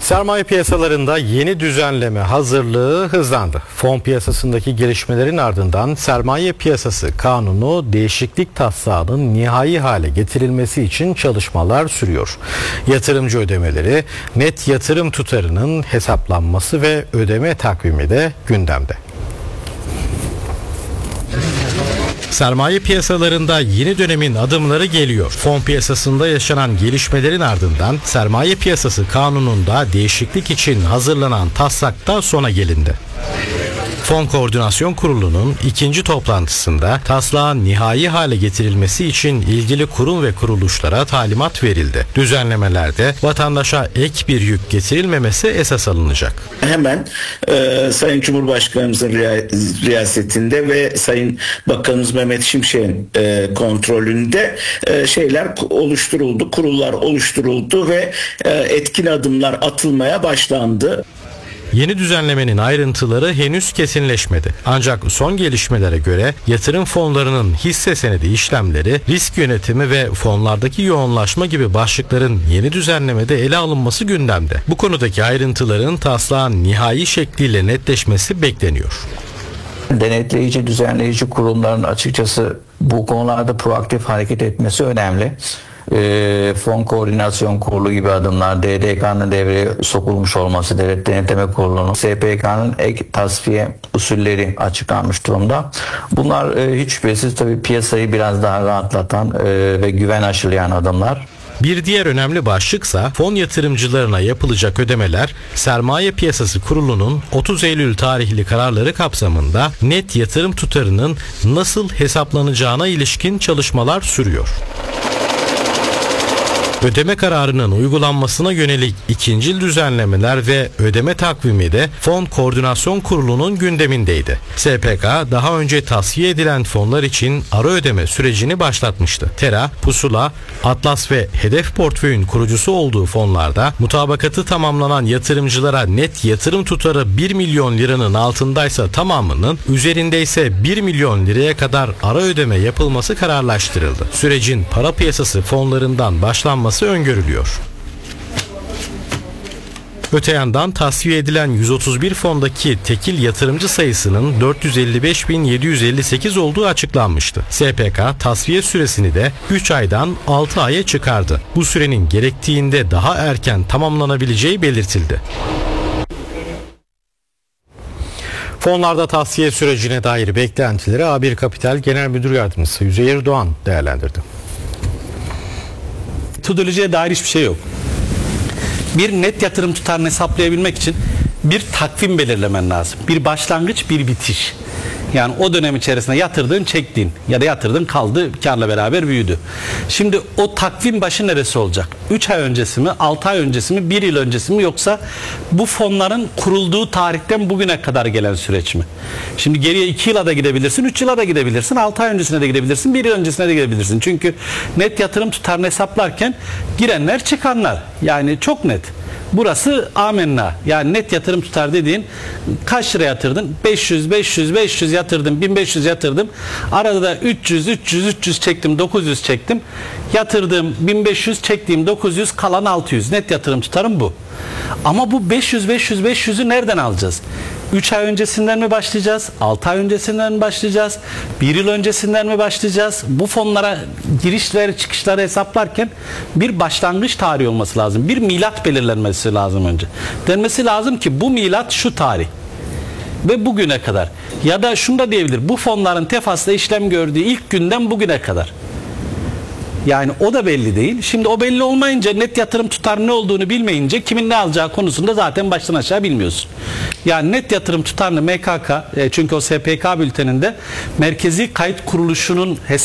Sermaye piyasalarında yeni düzenleme hazırlığı hızlandı. Fon piyasasındaki gelişmelerin ardından Sermaye Piyasası Kanunu değişiklik taslağının nihai hale getirilmesi için çalışmalar sürüyor. Yatırımcı ödemeleri, net yatırım tutarının hesaplanması ve ödeme takvimi de gündemde. Sermaye piyasalarında yeni dönemin adımları geliyor. Fon piyasasında yaşanan gelişmelerin ardından Sermaye Piyasası Kanunu'nda değişiklik için hazırlanan taslakta sona gelindi. Fon Koordinasyon Kurulu'nun ikinci toplantısında taslağın nihai hale getirilmesi için ilgili kurum ve kuruluşlara talimat verildi. Düzenlemelerde vatandaşa ek bir yük getirilmemesi esas alınacak. Hemen Sayın Cumhurbaşkanımızın riyasetinde ve Sayın Bakanımız Mehmet Şimşek'in kontrolünde şeyler oluşturuldu, kurullar oluşturuldu ve etkin adımlar atılmaya başlandı. Yeni düzenlemenin ayrıntıları henüz kesinleşmedi. Ancak son gelişmelere göre yatırım fonlarının hisse senedi işlemleri, risk yönetimi ve fonlardaki yoğunlaşma gibi başlıkların yeni düzenlemede ele alınması gündemde. Bu konudaki ayrıntıların taslağın nihai şekliyle netleşmesi bekleniyor. Denetleyici, düzenleyici kurumların açıkçası bu konularda proaktif hareket etmesi önemli. Fon Koordinasyon Kurulu gibi adımlar, DDK'nın devreye sokulmuş olması, Devlet Denetleme Kurulu'nun, SPK'nın ek tasfiye usulleri açıklanmış durumda. Bunlar hiç şüphesiz tabii piyasayı biraz daha rahatlatan ve güven aşılayan adımlar. Bir diğer önemli başlıksa fon yatırımcılarına yapılacak ödemeler. Sermaye Piyasası Kurulu'nun 30 Eylül tarihli kararları kapsamında net yatırım tutarının nasıl hesaplanacağına ilişkin çalışmalar sürüyor. Ödeme kararının uygulanmasına yönelik ikincil düzenlemeler ve ödeme takvimi de Fon Koordinasyon Kurulu'nun gündemindeydi. SPK daha önce tasfiye edilen fonlar için ara ödeme sürecini başlatmıştı. Tera, Pusula, Atlas ve Hedef Portföy'ün kurucusu olduğu fonlarda mutabakatı tamamlanan yatırımcılara net yatırım tutarı 1 milyon liranın altındaysa tamamının, üzerindeyse 1 milyon liraya kadar ara ödeme yapılması kararlaştırıldı. Sürecin para piyasası fonlarından başlanması öngörülüyor. Öte yandan tasfiye edilen 131 fondaki tekil yatırımcı sayısının 455.758 olduğu açıklanmıştı. SPK tasfiye süresini de 3 aydan 6 aya çıkardı. Bu sürenin gerektiğinde daha erken tamamlanabileceği belirtildi. Fonlarda tasfiye sürecine dair beklentileri A1 Kapital Genel Müdür Yardımcısı Üzeyir Doğan değerlendirdi. Metodolojiye dair hiçbir şey yok. Bir net yatırım tutarını hesaplayabilmek için bir takvim belirlemen lazım. Bir başlangıç, bir bitiş. Yani o dönem içerisinde yatırdığın, çektiğin ya da yatırdığın kaldı, karla beraber büyüdü. Şimdi o takvim başı neresi olacak? 3 ay öncesi mi, 6 ay öncesi mi, 1 yıl öncesi mi, yoksa bu fonların kurulduğu tarihten bugüne kadar gelen süreç mi? Şimdi geriye 2 yıla da gidebilirsin, 3 yıla da gidebilirsin, 6 ay öncesine de gidebilirsin, 1 yıl öncesine de gidebilirsin. Çünkü net yatırım tutarını hesaplarken girenler çıkanlar, yani çok net. Burası amenna. Yani net yatırım tutar dediğin kaç lira yatırdın? 500 yatırdım, 1500 yatırdım. Arada da 300 çektim, 900 çektim. Yatırdığım 1500, çektiğim 900, kalan 600. Net yatırım tutarım bu. Ama bu 500'ü nereden alacağız? 3 ay öncesinden mi başlayacağız? 6 ay öncesinden mi başlayacağız? 1 yıl öncesinden mi başlayacağız? Bu fonlara girişleri çıkışları hesaplarken bir başlangıç tarihi olması lazım. Bir milat belirlenmesi lazım önce. Denmesi lazım ki bu milat şu tarih ve bugüne kadar. Ya da şunu da diyebilir. Bu fonların tefasla işlem gördüğü ilk günden bugüne kadar. Yani o da belli değil. Şimdi o belli olmayınca, net yatırım tutarı ne olduğunu bilmeyince kimin ne alacağı konusunda zaten baştan aşağı bilmiyorsun. Yani net yatırım tutarını MKK, çünkü o SPK bülteninde Merkezi Kayıt Kuruluşu'nun